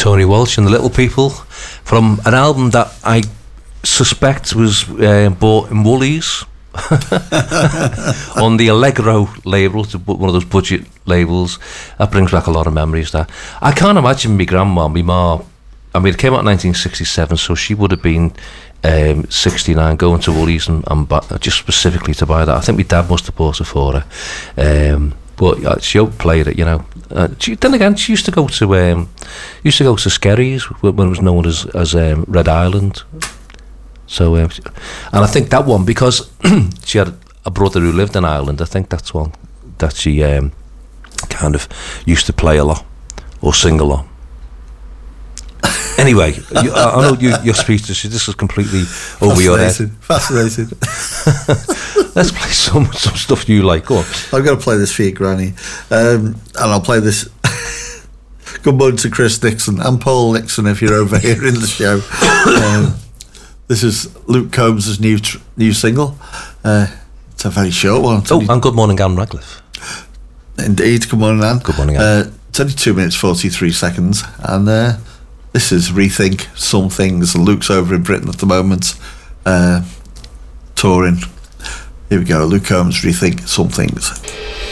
Tony Walsh and the Little People, from an album that I suspect was bought in Woolies on the Allegro label, one of those budget labels. That brings back a lot of memories. That I can't imagine my grandma, my ma. I mean, it came out in 1967, so she would have been 69, going to Woolies and just specifically to buy that. I think my dad must have bought it for her. But she played it, you know. Then again, she used to go to Skerries when it was known as Red Island. So, and I think that one, because she had a brother who lived in Ireland, I think that's one that she kind of used to play a lot or sing a lot. Anyway, I know you're speechless. This is completely over your head. Fascinating. Let's play some stuff you like. Go on. I'm going to play this for you, Granny. And I'll play this. Good morning to Chris Nixon and Paul Nixon if you're over here in the show. This is Luke Combs' new single. It's a very short one. And good morning, Anne Radcliffe. Indeed, good morning, Anne. Good morning, Anne. It's only 2 minutes 43 seconds, and this is Rethink Some Things. Luke's over in Britain at the moment, touring. Here we go, Luke Combs, Rethink Some Things.